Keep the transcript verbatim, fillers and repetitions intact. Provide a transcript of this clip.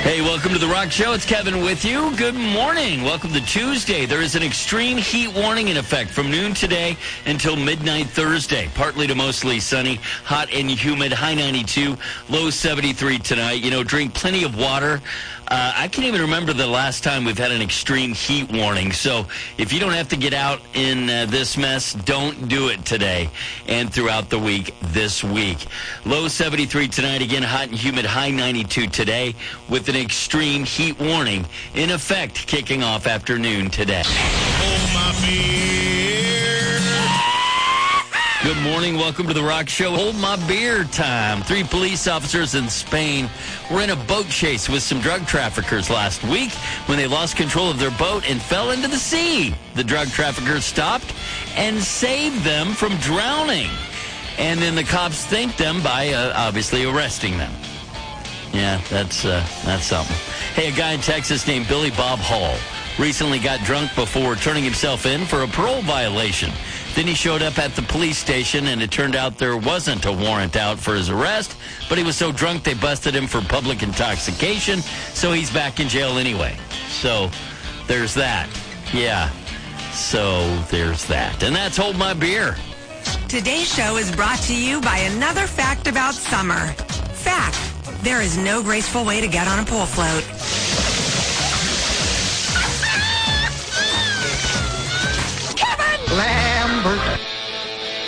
Hey, welcome to The Rock Show. It's Kevin with you. Good morning. Welcome to Tuesday. There is an extreme heat warning in effect from noon today until midnight Thursday. Partly to mostly sunny, hot and humid, high ninety-two, low seventy-three tonight. You know, drink plenty of water. Uh, I can't even remember the last time we've had an extreme heat warning. So if you don't have to get out in uh, this mess, don't do it today and throughout the week this week. Low seventy-three tonight. Again, hot and humid, high ninety-two today with an extreme heat warning in effect kicking off afternoon today. Hold my beer. Good morning. Welcome to The Rock Show. Hold my beer time. Three police officers in Spain were in a boat chase with some drug traffickers last week when they lost control of their boat and fell into the sea. The drug traffickers stopped and saved them from drowning. And then the cops thanked them by uh, obviously arresting them. Yeah, that's uh, that's something. Hey, a guy in Texas named Billy Bob Hall recently got drunk before turning himself in for a parole violation. Then he showed up at the police station, and it turned out there wasn't a warrant out for his arrest, but he was so drunk they busted him for public intoxication, so he's back in jail anyway. So there's that. Yeah, so there's that. And that's Hold My Beer. Today's show is brought to you by another fact about summer. Fact: there is no graceful way to get on a pool float. Kevin!